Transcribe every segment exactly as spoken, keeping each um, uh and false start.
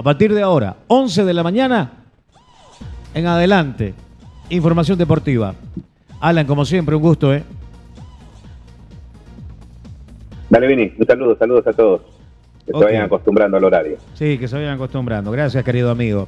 A partir de ahora, once de la mañana, en adelante, información deportiva. Alan, como siempre, un gusto, ¿eh? Dale, Vini, un saludo, saludos a todos. Que Okay. se vayan acostumbrando al horario. Sí, que se vayan acostumbrando. Gracias, querido amigo.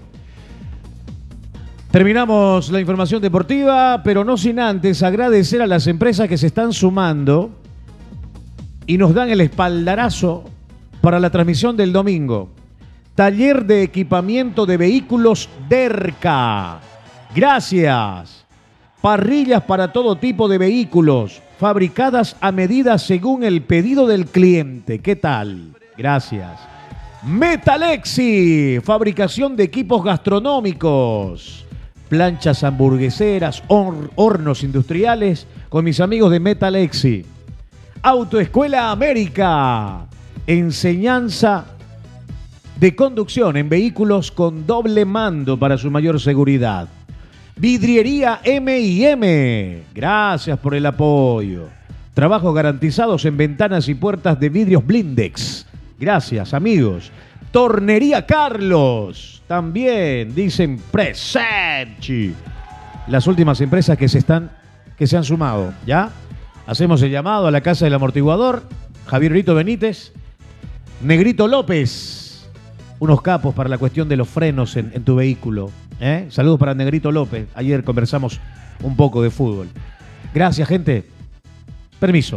Terminamos la información deportiva, pero no sin antes agradecer a las empresas que se están sumando y nos dan el espaldarazo para la transmisión del domingo. Taller de equipamiento de vehículos Derca. Gracias. Parrillas para todo tipo de vehículos, fabricadas a medida según el pedido del cliente. ¿Qué tal? Gracias. Metalexi, fabricación de equipos gastronómicos, planchas hamburgueseras, hor- hornos industriales, con mis amigos de Metalexi. Autoescuela América, enseñanza de conducción en vehículos con doble mando para su mayor seguridad. Vidriería M y M, gracias por el apoyo. Trabajos garantizados en ventanas y puertas de vidrios Blindex. Gracias, amigos. Tornería Carlos, también dicen presente. Las últimas empresas que se están, que se han sumado, ¿ya? Hacemos el llamado a la Casa del Amortiguador, Javier Rito Benítez, Negrito López, unos capos para la cuestión de los frenos en, en tu vehículo. ¿eh? Saludos para Negrito López. Ayer conversamos un poco de fútbol. Gracias, gente. Permiso.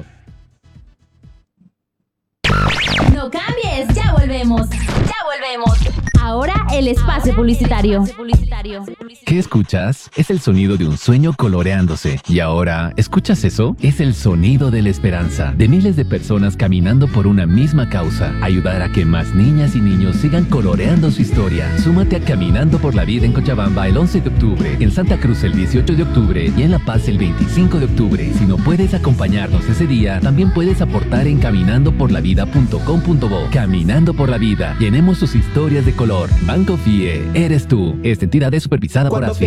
No cambies, ya volvemos. Ya volvemos. Ahora el espacio publicitario. ¿Qué escuchas? Es el sonido de un sueño coloreándose. Y ahora, ¿escuchas eso? Es el sonido de la esperanza, de miles de personas caminando por una misma causa. Ayudar a que más niñas y niños sigan coloreando su historia. Súmate a Caminando por la Vida en Cochabamba el once de octubre, en Santa Cruz el dieciocho de octubre y en La Paz el veinticinco de octubre. Si no puedes acompañarnos ese día, también puedes aportar en caminando por la vida punto com punto bo. Caminando por la Vida. Llenemos sus historias de color. Banco F I E. Eres tú. Esta entidad es supervisada por ASFI.